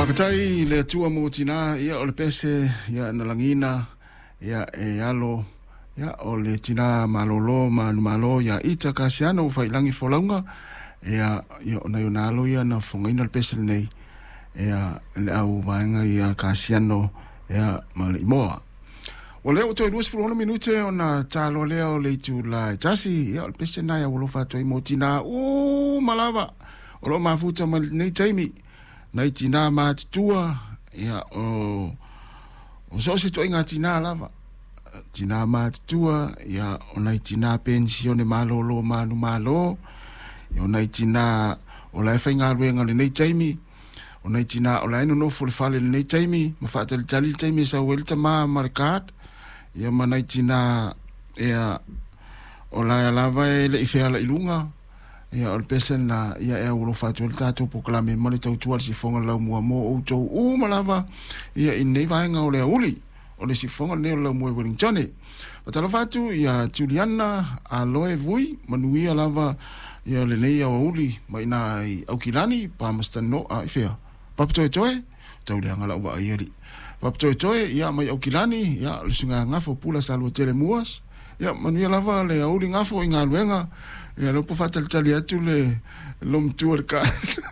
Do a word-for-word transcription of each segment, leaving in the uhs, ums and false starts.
Whakatai le tua mo tina ia o le pese ia na langina ia e alo ia o le tina malolo manu malo ia ita kasiano fai langi folaunga ia ia o na yonalo ia na fongaina le pese nei ia le au vaenga ia kasiano ia mali moa. O leo toi duas furona minute o na talo leo le tu la tasi ia o le pese na ia wolo fatoi mo tina o malava o lo mafuta mal nei taimi na tina ma tua ia o o so se to inga tina lava tina ma tua ia o na tina pensione malo lo manu malo ia o na tina o la fainga ruenga le nei taimi o na tina o la no fo le fale le nei taimi ma fa tali tali taimi sa welta ma markat ia ma na tina ia o la lava le ifela ilunga ia o pesen na ia e ulo fatu le tatou poklame male tau tual si fonga lau mua mo o tau u malava ia i nei vaenga o le uli o le si fonga leo lau mua Wellington patala fatu ia Juliana a loe vui manuia lava ia le nei au uli mai na i au kilani pa mastano a ifea papatoe toe tau le hanga lau wa ieri papatoe toe ia mai au kilani ia le sunga ngafo pula sa lua tele muas ia manuia lava le uli ngafo inga luenga ia lo po fatal tali atu le lom tuar ka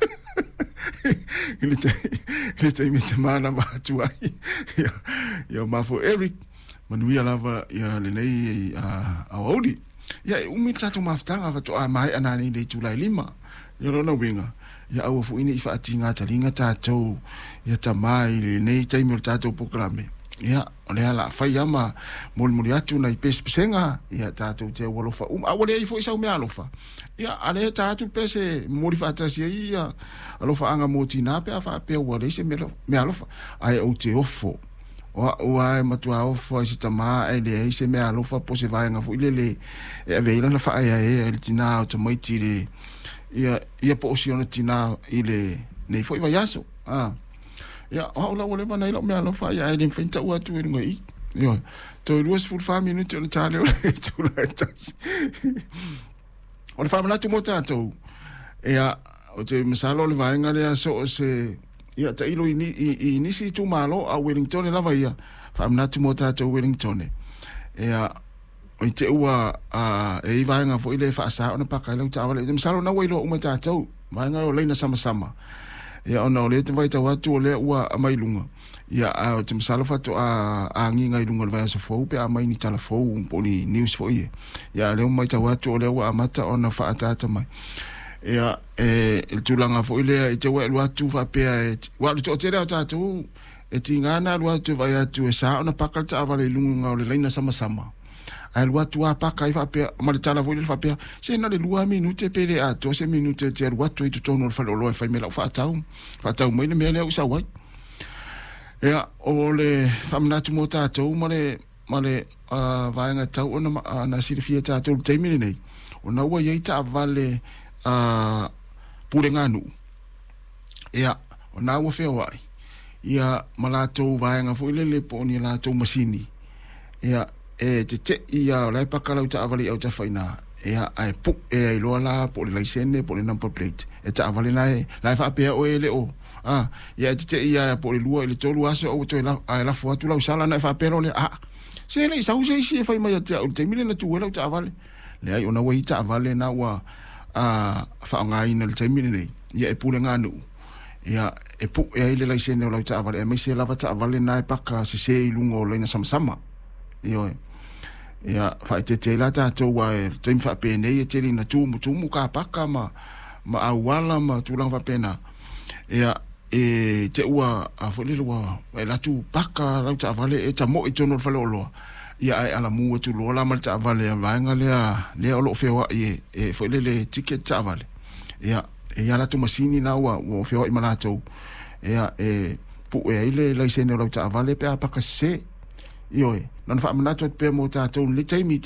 ile te ile te mi te mana ma tu ai ia ia ma fo Eric manuia lava ia le nei a a odi ia umi tatu maftanga fa to a mai anani le tu lai lima ia lo na winga ia au fu ini fa tinga talinga tatu ia tamai le nei taimi tatu poklame ia ole ala fai ama mol mol atu na pes pesenga ia tatu te wolofa um awole i fo isa me alofa ia ale tatu pese mol fa tasi ia alofa anga motina pe afa pe wole se me me alofa ai o te ofo o o ai matua ofo si tama ai le se me alofa po se vai nga fo ile le e veila na fa ai ai el tina o te mai tire ia ia po si ona tina ile nei fo i yaso ah ya o la wole bana ilo me alo fa ya ele fenta u atu ngo i yo to duas full five minutes on tale o tu la tas o le famila tu mota to ya o te misalo le vaenga le so se ya ta ilo ini ini si tu malo a Wellington la va ya famila tu mota to Wellington ya o te ua a e vaenga fo ile fa sa ona pa ka le ta vale misalo na welo o mata to vaenga o leina sama sama ia ona ole te vai tau atu ole ua mai lunga ia a te masala fatu a a nginga i lunga le vai so fo pe a mai ni tala fo poni news fo ia ia le mai tau atu ole ua amata ona fa atata mai ia e il tulanga fo ile e te wa lu atu fa pe e wa to te ra tatu e tingana lu atu vai atu e sa ona pakal ta vale lunga ole leina sama sama ai lu atu a pakai fa pe ma le tala fo ile fa pe se na le lua minute pe le atu se minute te lu atu i tu tono fa lo fa me la fa tau fa tau mai le me le usa wai ia o le famna tu mota tau ma le ma le va nga tau ona na siri fia tatu te mini nei ona wa ye ta vale a purenganu ia ona wa fe wai ia malato va nga fo ile le poni la to masini ia e te te ia lai pakala uta avali au ta faina ia ai pu e ai lola po le license po le number plate e ta avali lai lai fa pe o ele o ah ia te te ia po le lua le tolu aso o to la ai la foto la usala na fa pero le ah se le sa usa si fa mai te te mile na tu wela ta avali le ai ona wei ta avali na wa a fa ngai na le te mile nei ia e pu le nganu ia e pu e ai le license o la ta avali e me se la va ta avali na paka se se ilungo le na sama sama io ia fa te te la ta to wa te fa pe nei te ri na tu mu tu mu ka paka ma ma awala ma tu lang fa pena ia e te ua a fo le wa e la tu paka la ta vale e ta mo i tono fa lo lo ia ai ala mu tu lo la ma ta vale va nga le le o lo fe wa e e fo le le ticket ta vale ia e ia la tu masini na wa o fe o i mala to ia e pu e ile la se ne lo ta vale pe paka se io non fa manato pe mo ta to le taimi